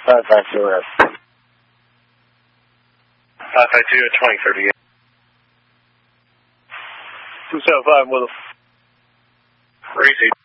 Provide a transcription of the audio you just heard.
552 F. 552 at 2038. 275 with a Crazy.